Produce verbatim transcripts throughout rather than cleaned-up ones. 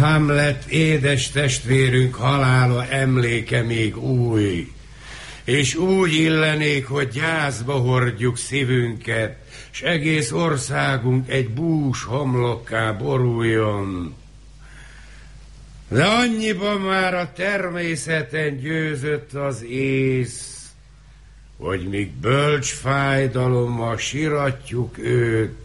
Hamlet édes testvérünk halála emléke még új, és úgy illenék, hogy gyászba hordjuk szívünket, s egész országunk egy bús homlokká boruljon. De annyiban már a természeten győzött az ész, hogy míg bölcs fájdalommal siratjuk őt,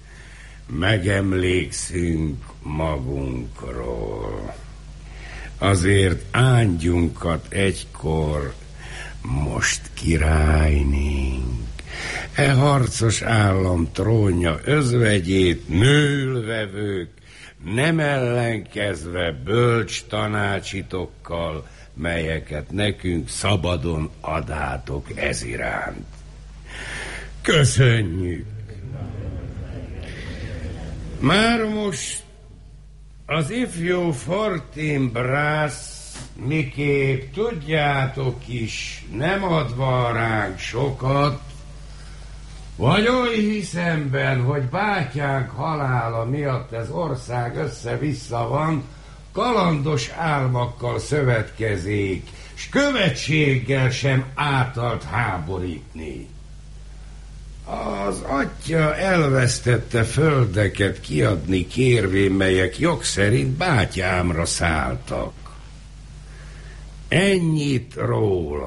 megemlékszünk magunkról. Azért ándjunkat egykor most királynénk, e harcos állam trónja özvegyét nőlvevők, nem ellenkezve bölcs tanácsitokkal, melyeket nekünk szabadon adátok eziránt. Köszönjük! Már most az ifjú Fortinbras, miképp tudjátok is, nem adva ránk sokat, vagy oly hiszemben, hogy bátyánk halála miatt ez ország össze-vissza van, kalandos álmakkal szövetkezik, s követséggel sem átalt háborítni. Az atya elvesztette földeket kiadni kérvén, melyek jog szerint bátyámra szálltak. Ennyit róla.